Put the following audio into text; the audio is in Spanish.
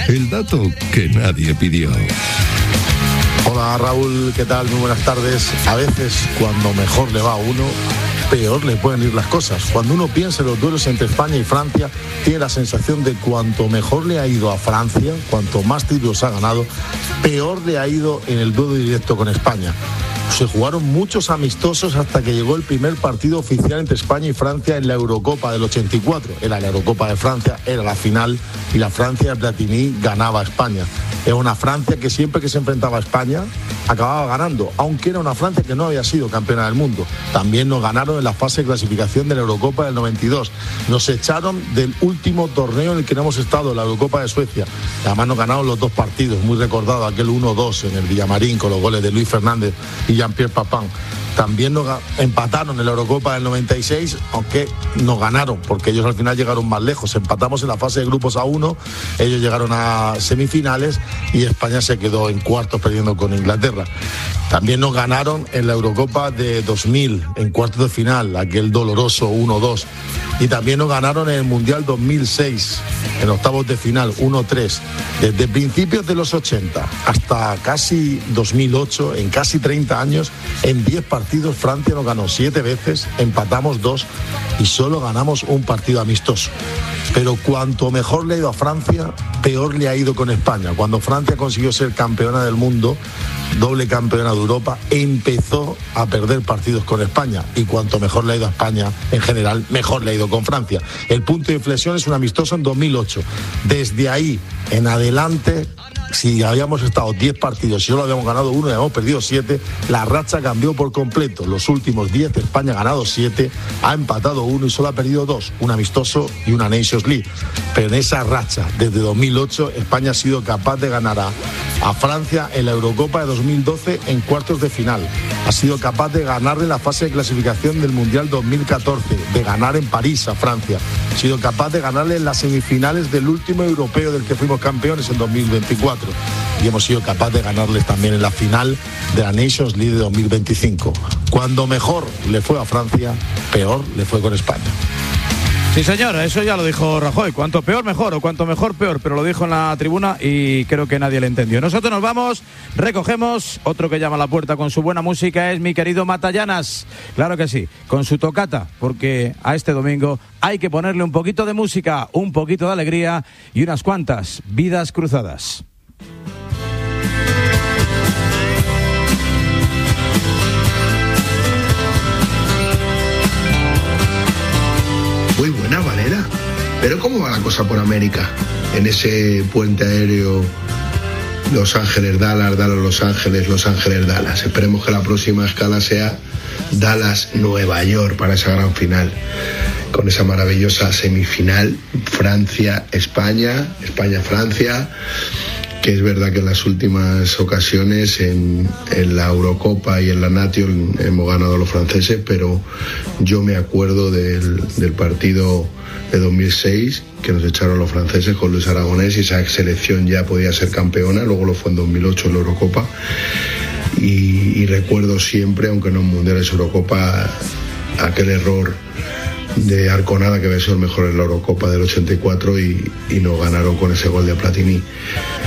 El dato que nadie pidió. Hola Raúl, ¿qué tal? Muy buenas tardes. A veces cuando mejor le va a uno, peor le pueden ir las cosas. Cuando uno piensa en los duelos entre España y Francia, tiene la sensación de cuanto mejor le ha ido a Francia, cuanto más títulos ha ganado, peor le ha ido en el duelo directo con España. Se jugaron muchos amistosos hasta que llegó el primer partido oficial entre España y Francia en la Eurocopa del 84. Era la Eurocopa de Francia, era la final, y la Francia de Platini ganaba a España. Era una Francia que siempre que se enfrentaba a España acababa ganando, aunque era una Francia que no había sido campeona del mundo. También nos ganaron en la fase de clasificación de la Eurocopa del 92. Nos echaron del último torneo en el que no hemos estado, la Eurocopa de Suecia. Además nos ganaron los dos partidos, muy recordado aquel 1-2 en el Villamarín con los goles de Luis Fernández y Jean-Pierre Papin. También nos empataron en la Eurocopa del 96, aunque nos ganaron, porque ellos al final llegaron más lejos. Empatamos en la fase de grupos a 1, ellos llegaron a semifinales y España se quedó en cuartos perdiendo con Inglaterra. También nos ganaron en la Eurocopa de 2000, en cuartos de final, aquel doloroso 1-2. Y también nos ganaron en el Mundial 2006, en octavos de final, 1-3. Desde principios de los 80 hasta casi 2008, en casi 30 años, en 10 partidos, Francia nos ganó 7 veces, empatamos 2 y solo ganamos un partido amistoso. Pero cuanto mejor le ha ido a Francia, peor le ha ido con España. Cuando Francia consiguió ser campeona del mundo, doble campeona de Europa, empezó a perder partidos con España, y cuanto mejor le ha ido a España en general, mejor le ha ido con Francia. El punto de inflexión es un amistoso en 2008. Desde ahí en adelante, si habíamos estado 10 partidos y solo habíamos ganado 1 y habíamos perdido 7, la racha cambió por completo. Los últimos 10, España ha ganado 7, ha empatado 1 y solo ha perdido 2, un amistoso y una Nations League. Pero en esa racha, desde 2008, España ha sido capaz de ganar a Francia en la Eurocopa de 2012 en cuartos de final. Ha sido capaz de ganarle en la fase de clasificación del Mundial 2014, de ganar en París a Francia. Ha sido capaz de ganarle en las semifinales del último europeo del que fuimos campeones en 2024. Y hemos sido capaces de ganarles también en la final de la Nations League de 2025. Cuando mejor le fue a Francia, peor le fue con España. Sí, señor, eso ya lo dijo Rajoy. Cuanto peor, mejor, o cuanto mejor, peor. Pero lo dijo en la tribuna y creo que nadie le entendió. Nosotros nos vamos, recogemos. Otro que llama a la puerta con su buena música es mi querido Matallanas. Claro que sí, con su tocata, porque a este domingo hay que ponerle un poquito de música, un poquito de alegría y unas cuantas vidas cruzadas. Muy buena, Valera. Pero ¿cómo va la cosa por América? En ese puente aéreo Los Ángeles-Dallas, Dallas-Los Ángeles, Los Ángeles-Dallas. Esperemos que la próxima escala sea Dallas-Nueva York para esa gran final. Con esa maravillosa semifinal, Francia-España, España-Francia, que es verdad que en las últimas ocasiones en la Eurocopa y en la Nation hemos ganado los franceses, pero yo me acuerdo del partido de 2006 que nos echaron los franceses con Luis Aragonés, y esa selección ya podía ser campeona. Luego lo fue en 2008 en la Eurocopa, y recuerdo siempre, aunque no en mundiales, Eurocopa, aquel error de Arconada, que había sido el mejor en la Eurocopa del 84 y nos ganaron con ese gol de Platini.